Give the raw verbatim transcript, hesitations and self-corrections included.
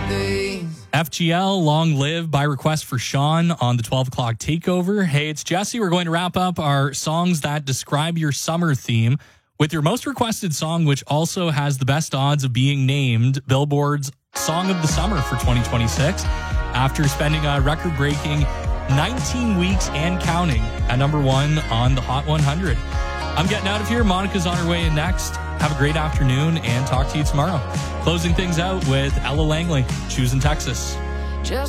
F G L, Long Live, by request for Sean on the twelve o'clock takeover. Hey, it's Jesse. We're going to wrap up our songs that describe your summer theme with your most requested song, which also has the best odds of being named Billboard's Song of the Summer for twenty twenty-six after spending a record-breaking nineteen weeks and counting at number one on the Hot one hundred. I'm getting out of here. Monica's on her way in next. Have a great afternoon and talk to you tomorrow. Closing things out with Ella Langley, Choosing Texas.